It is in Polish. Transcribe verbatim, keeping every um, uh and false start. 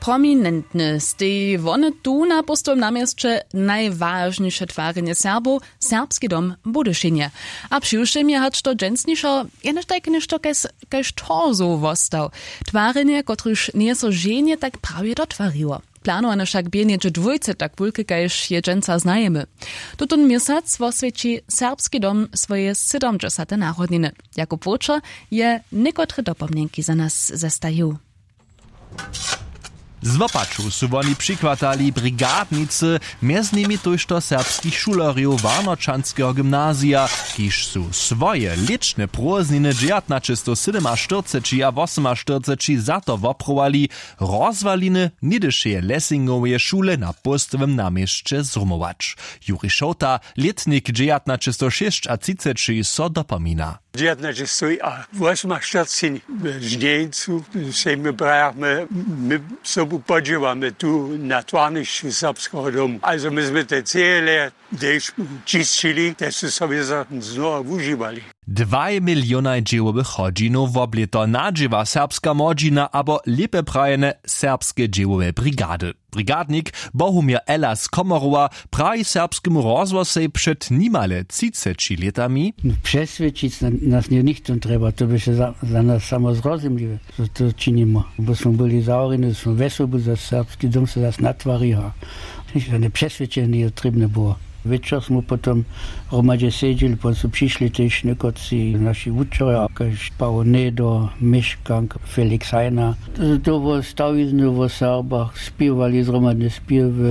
prominentny. Stej wone tu na pustom namieście najważniejsze twarzenie Serbów, serbski dom Budyšinje. A przyjuszym je hać to dżęsniszo, jenoż tak ništo kaž torzo vostał. Twarzenie, kotryż nie so żenie tak prawie dotwariło. Planowane však bienie, že dvojce tak pulke kaž je dżęca znajemy. Tutun miesiąc oswieci serbski dom swoje siedemdziesiąte narodniny. Jako Wójcza je niekotre dopomnienki za nas zestajú. Z Wopaczu su woni przykładali brigadnicy, między nimi tużto serbskich szulerjów Warnoczanskiego gimnazja, kiż su swoje liczne próżniny dziewiętnaście siedemczterdzieści a osiemczterdzieści za to woprowali rozwaliny nidyszej Lessingowej szule na pustowym namieście zrumować. Juri Szota, letnik dziewiętnaście sześć a trzydzieści so dopomina. dziewiętnaście a osiemczterdzieści w Żnieńcu się my bramy, my sobą podziewamy tu na twarniściu serbskiego domu. Also myśmy te cele, gdyż czyścili, też sobie znowu używali. Dwaj miliona dziełowych chodzinów w oblito nadziewa serbska modzina, abo lepe prajene serbskie dziełowe brigady. Brigadnik Bohumir Elas Komorowa praji serbskiemu rozwosej przed nimale trzydzieści latami. Przesvědčić nas nie nikt trzeba, to by się za, za nas samo zrozumliwe, że to czynimy. Bo są byli zaureni, są wesoły, że serbski dom się nas natwariła. Żadne przesvědčenie potrzebne było. Wieczór smo potom hromadě seděli, potom su přišli też nekoci naši učere, kaž Paolo Nedo, Miškank, Felix Heiner. To bylo stavizne v Serbach, zpívali zhromadne zpěvy.